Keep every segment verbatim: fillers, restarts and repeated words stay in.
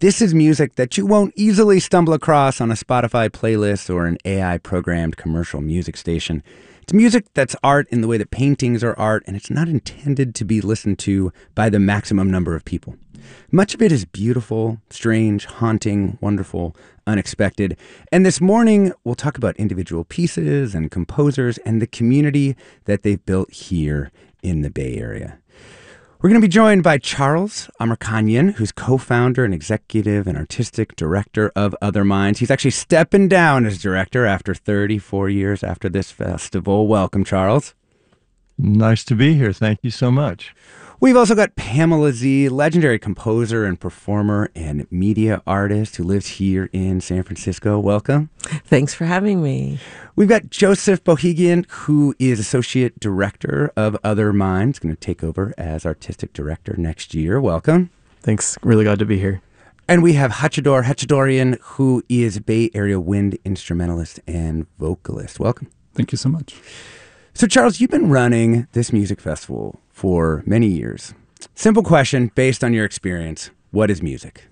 This is music that you won't easily stumble across on a Spotify playlist or an A I-programmed commercial music station. It's music that's art in the way that paintings are art, and it's not intended to be listened to by the maximum number of people. Much of it is beautiful, strange, haunting, wonderful, unexpected. And this morning, we'll talk about individual pieces and composers and the community that they've built here in the Bay Area. We're going to be joined by Charles Amirkhanian, who's co-founder and executive and artistic director of Other Minds. He's actually stepping down as director after thirty-four years after this festival. Welcome, Charles. Nice to be here. Thank you so much. We've also got Pamela Z, legendary composer and performer and media artist who lives here in San Francisco. Welcome. Thanks for having me. We've got Joseph Bohigian, who is associate director of Other Minds, going to take over as artistic director next year. Welcome. Thanks. Really glad to be here. And we have Hachidor Hachidorian, who is Bay Area wind instrumentalist and vocalist. Welcome. Thank you so much. So, Charles, you've been running this music festival for many years. Simple question based on your experience. What is music?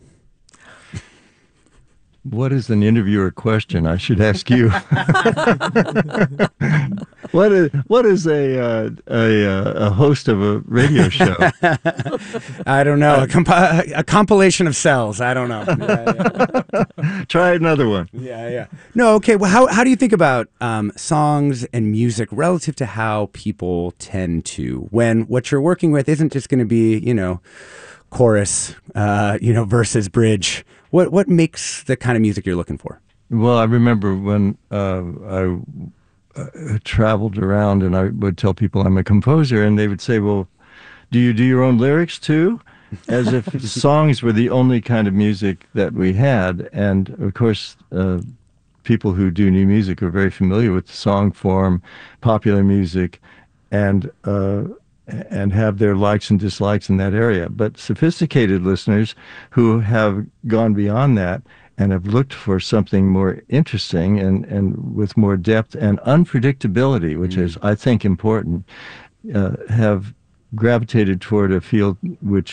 What is an interviewer question? I should ask you. What is what is a uh, a a host of a radio show? I don't know. A, comp- a compilation of cells. I don't know. Yeah, yeah. Try another one. Yeah, yeah. No, okay. Well, how how do you think about um, songs and music relative to how people tend to, when what you're working with isn't just going to be, you know, chorus, uh, you know, versus bridge? What what makes the kind of music you're looking for? Well, I remember when uh, I uh, traveled around and I would tell people I'm a composer, and they would say, well, do you do your own lyrics too? As if songs were the only kind of music that we had. And of course, uh, people who do new music are very familiar with the song form, popular music, and uh, and have their likes and dislikes in that area. But sophisticated listeners who have gone beyond that and have looked for something more interesting and, and with more depth and unpredictability, which mm. is, I think, important, uh, have gravitated toward a field which